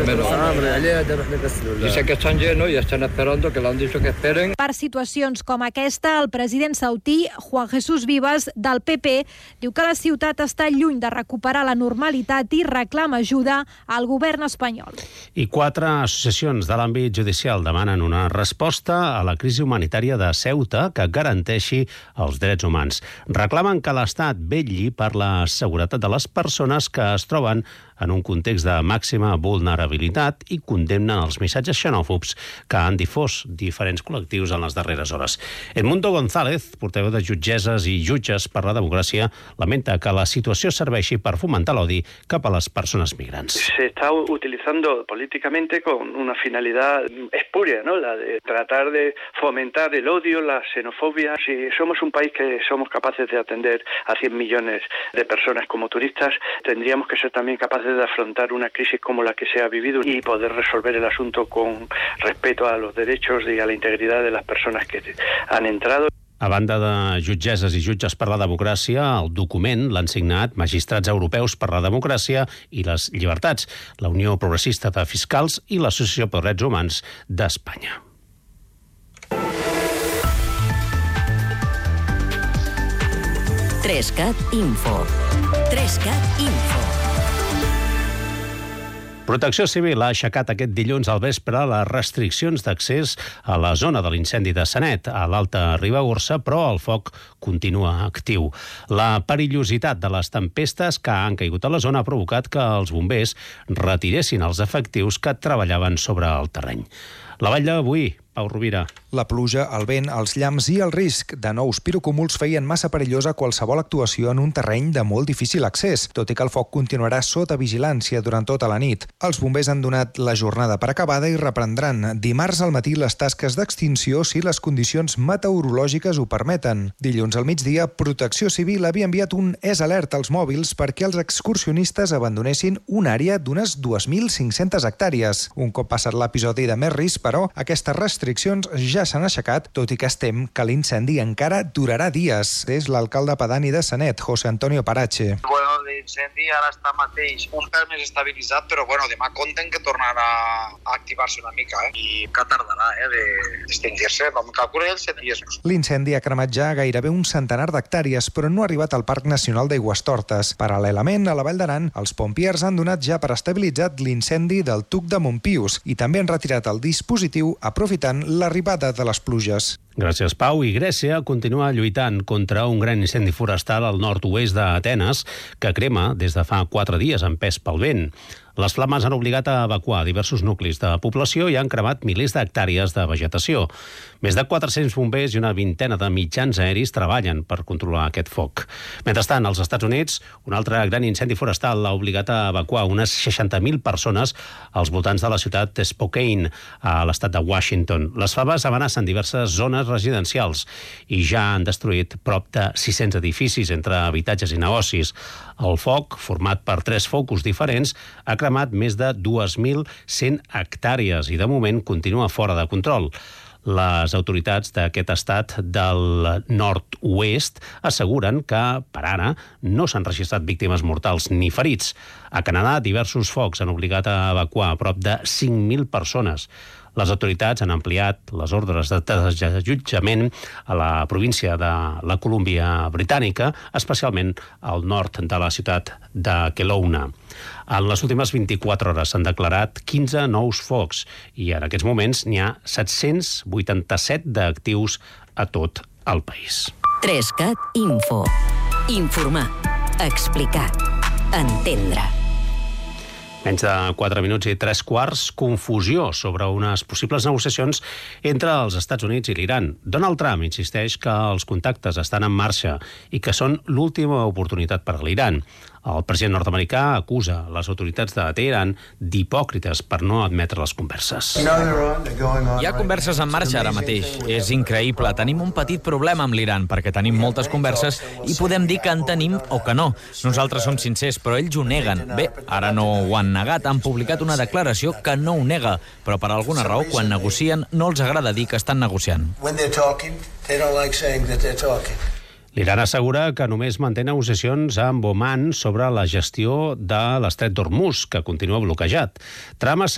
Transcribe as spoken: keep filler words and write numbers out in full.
menos. Dice que están llenos y están esperando, que le han dicho que esperen. Per situacions com aquesta, el president sautí, Juan Jesús Vivas, del P P, diu que la ciutat està lluny de recuperar la normalitat i reclama ajuda al govern espanyol. I quatre associacions de l'àmbit judicial demanen una resposta a la crisi humanitària de Ceuta que garanteixi els drets humans. Reclamen que l'Estat vetlli per la seguretat de les persones que es troben en un context de màxima vulnerabilitat i condemnen els missatges xenòfobs que han difós diferents col·lectius en les darreres hores. Edmundo González, portaveu de Jutgesses i Jutges per la Democràcia, lamenta que la situació serveixi per fomentar l'odi cap a les persones migrants. Se está utilizando políticamente con una finalidad espuria, ¿no? La de tratar de fomentar el odio, la xenofobia. Si somos un país que somos capaces de atender a cien millones de personas como turistas, tendríamos que ser también capaces de afrontar una crisis como la que se ha vivido y poder resolver el asunto con respeto a los derechos y a la integridad de las personas que han entrado. A banda de Jutgesses i Jutges per la Democràcia, el document l'han signat Magistrats Europeus per la Democràcia i les Llibertats, la Unió Progressista de Fiscals i l'Associació per Drets Humans d'Espanya. Trescat Info. Trescat Info. Protecció Civil ha aixecat aquest dilluns al vespre les restriccions d'accés a la zona de l'incendi de Sanet, a l'Alta Ribagorça, però el foc continua actiu. La perillositat de les tempestes que han caigut a la zona ha provocat que els bombers retiressin els efectius que treballaven sobre el terreny. La Vall d'avui, Pau Rovira. La pluja, el vent, els llamps i el risc de nous pirocúmuls feien massa perillosa qualsevol actuació en un terreny de molt difícil accés, tot i que el foc continuarà sota vigilància durant tota la nit. Els bombers han donat la jornada per acabada i reprendran dimarts al matí les tasques d'extinció si les condicions meteorològiques ho permeten. Dilluns al migdia, Protecció Civil havia enviat un S Alert als mòbils perquè els excursionistes abandonessin una àrea d'unes dues mil cinc-centes hectàrees. Un cop passat l'episodi de més risc, però, aquestes restriccions ja s'han aixecat, tot i que estem que l'incendi encara durarà dies. És l'alcalde pedani de Sanet, José Antonio Parache. Bueno, l'incendi ara està mateix un pèl més estabilitzat, però bueno, demà compten que tornarà a activar-se una mica, eh? I que tardarà, eh, d'extingir-se, com calcula els set dies. L'incendi ha cremat ja gairebé un centenar d'hectàrees, però no ha arribat al Parc Nacional d'Aigüestortes. Paral·lelament, a la Vall d'Aran, els pompiers han donat ja per estabilitzat l'incendi del Tuc de Montpius i també han retirat el dispositiu aprofitant l'arribada de les pluges. Gràcies, Pau. I Grècia continua lluitant contra un gran incendi forestal al nord-oest d'Atenes que crema des de fa quatre dies empès pel vent. Les flames han obligat a evacuar diversos nuclis de població i han cremat milers d'hectàrees de vegetació. Més de quatre-cents bombers i una vintena de mitjans aeris treballen per controlar aquest foc. Mentrestant, als Estats Units, un altre gran incendi forestal ha obligat a evacuar unes seixanta mil persones als voltants de la ciutat de Spokane, a l'estat de Washington. Les flames amenacen diverses zones residencials i ja han destruït prop de sis-cents edificis entre habitatges i negocis. El foc, format per tres focus diferents, ha cremat més de dues mil cent hectàrees i de moment continua fora de control. Les autoritats d'aquest estat del nord-oest asseguren que, per ara, no s'han registrat víctimes mortals ni ferits. A Canadà, diversos focs han obligat a evacuar a prop de cinc mil persones. Les autoritats han ampliat les ordres de desallotjament a la província de la Colúmbia Britànica, especialment al nord de la ciutat de Kelowna. En les últimes vint-i-quatre hores s'han declarat quinze nous focs i en aquests moments n'hi ha set-cents vuitanta-set d'actius a tot el país. Trescat Info. Informar. Explicar. Entendre. Menys de quatre minuts i tres quarts, confusió sobre unes possibles negociacions entre els Estats Units i l'Iran. Donald Trump insisteix que els contactes estan en marxa i que són l'última oportunitat per a l'Iran. El president nord-americà acusa les autoritats de Teheran d'hipòcrites per no admetre les converses. Hi ha converses en marxa ara mateix. És increïble. Tenim un petit problema amb l'Iran, perquè tenim moltes converses i podem dir que en tenim o que no. Nosaltres som sincers, però ells ho neguen. Bé, ara no ho han negat. Han publicat una declaració que no ho nega, però per alguna raó, quan negocien, no els agrada dir que estan negociant. L'Iran assegura que només manté negociacions amb Oman sobre la gestió de l'estret d'Hormuz, que continua bloquejat. Trump